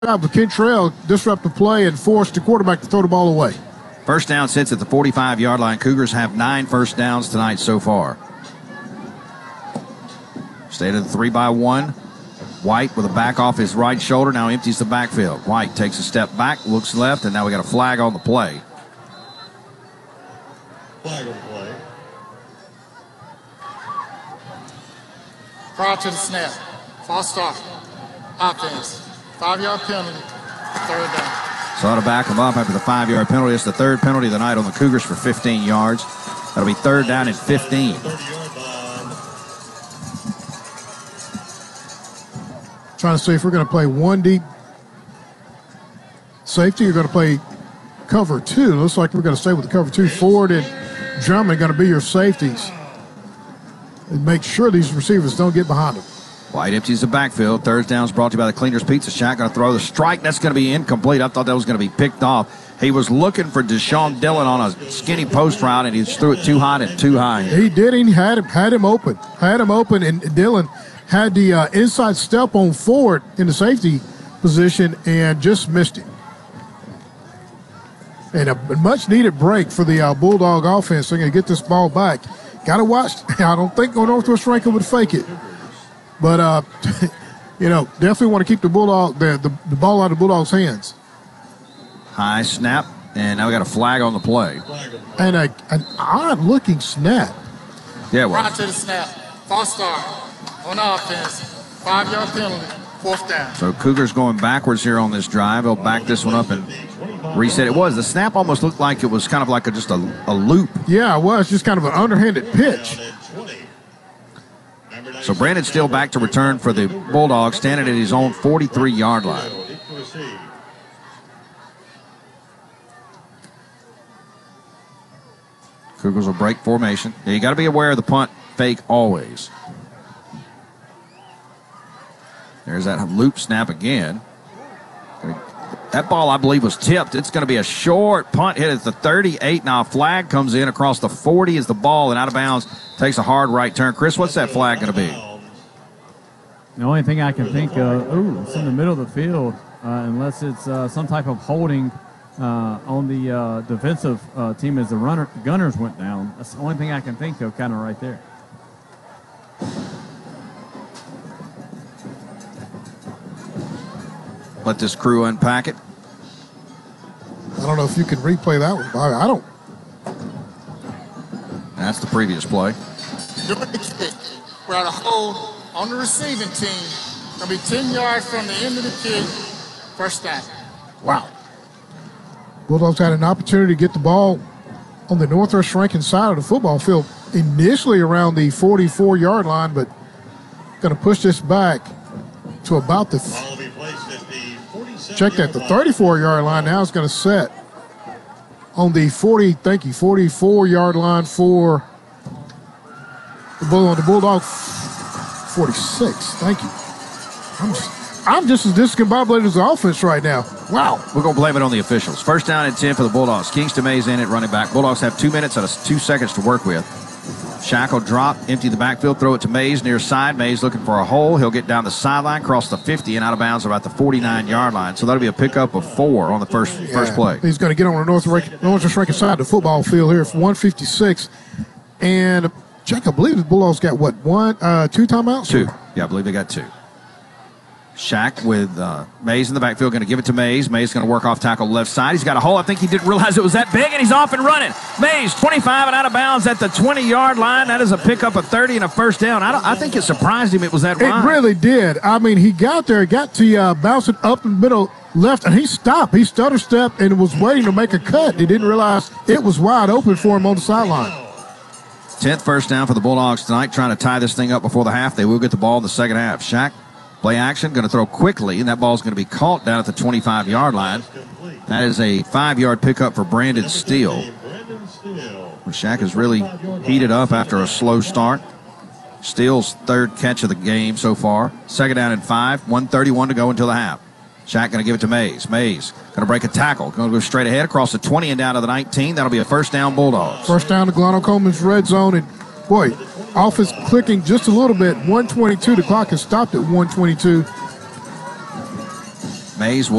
job of Kentrell, disrupt the play and force the quarterback to throw the ball away. First down sits at the 45-yard line. Cougars have 9 first downs tonight so far. Stayed at the 3-by-1. White with a back off his right shoulder, now empties the backfield. White takes a step back, looks left, and now we got a flag on the play. Flag on the play. Prior to the snap, false start, offense, 5-yard penalty, third down. So that'll back him up after the 5-yard penalty. It's the third penalty of the night on the Cougars for 15 yards. That'll be third down and 15. 30-yard line. Trying to see if we're going to play one deep safety or going to play cover 2. Looks like we're going to stay with the cover 2. Ford and Drummond are going to be your safeties. And make sure these receivers don't get behind them. White empties the backfield. Third down is brought to you by the Cleaners Pizza Shack. Going to throw the strike. That's going to be incomplete. I thought that was going to be picked off. He was looking for Deshaun Dillon on a skinny post route, and he just threw it too hot and too high. He did. He had him open. And Dillon had the inside step on Ford in the safety position and just missed it. And a much-needed break for the Bulldog offense. They're going to get this ball back. Got to watch. I don't think Northwest Rankin would fake it. But, definitely want to keep the Bulldog the ball out of the Bulldogs' hands. High snap, and now we got a flag on the play. And an odd-looking snap. Yeah, well. Prior to the snap, false start, on offense, 5-yard penalty, fourth down. So Cougars going backwards here on this drive. They'll back this one up and reset. It was. The snap almost looked like it was kind of like just a loop. Yeah, it was. Just kind of an underhanded pitch. So Brandon Steele back to return for the Bulldogs, standing at his own 43-yard line. Cougars will break formation. Yeah, you got to be aware of the punt fake always. There's that loop snap again. That ball, I believe, was tipped. It's going to be a short punt hit at the 38. Now a flag comes in across the 40 as the ball and out of bounds. Takes a hard right turn. Chris, what's that flag going to be? The only thing I can think of, it's in the middle of the field, unless it's some type of holding on the defensive team as the gunners went down. That's the only thing I can think of kind of right there. Let this crew unpack it. I don't know if you can replay that one. I don't. That's the previous play. We're at a hold on the receiving team. Going to be 10 yards from the end of the kick. First down. Wow. Bulldogs had an opportunity to get the ball on the Northwest Rankin side of the football field, initially around the 44-yard line, but going to push this back to about the check that, the 34-yard line. Now it's going to set on the 44-yard line for the Bulldog 46. Thank you. I'm just as discombobulated as the offense right now. Wow. We're going to blame it on the officials. First down and 10 for the Bulldogs. Kingston Mays in at running back. Bulldogs have 2 minutes and 2 seconds to work with. Shackle drop, empty the backfield, throw it to Mays near side. Mays looking for a hole. He'll get down the sideline, cross the 50, and out of bounds about the 49-yard line. So that'll be a pickup of 4 on the first play. He's going to get on the Northwest Rankin side of the football field here for 156. And, Jack, I believe the Bulldogs got, 2 timeouts? 2. Yeah, I believe they got 2. Shack with Mays in the backfield, going to give it to Mays. Mays going to work off tackle left side. He's got a hole. I think he didn't realize it was that big, and he's off and running. Mays, 25 and out of bounds at the 20-yard line. That is a pickup of 30 and a first down. I think it surprised him it was that wide. It really did. I mean, he got there, got to bounce it up in the middle left, and he stopped. He stutter stepped and was waiting to make a cut. He didn't realize it was wide open for him on the sideline. 10th first down for the Bulldogs tonight, trying to tie this thing up before the half. They will get the ball in the second half. Shack. Play action, going to throw quickly, and that ball's going to be caught down at the 25-yard line. That is a 5-yard pickup for Brandon Steele. Shack has really heated up after a slow start. Steele's third catch of the game so far. Second down and 5, 1:31 to go until the half. Shack going to give it to Mays. Mays going to break a tackle. Going to go straight ahead across the 20 and down to the 19. That'll be a first down Bulldogs. First down to Glano-Coleman's red zone, and boy, offense clicking just a little bit. 1:22. The clock has stopped at 1:22. Mays will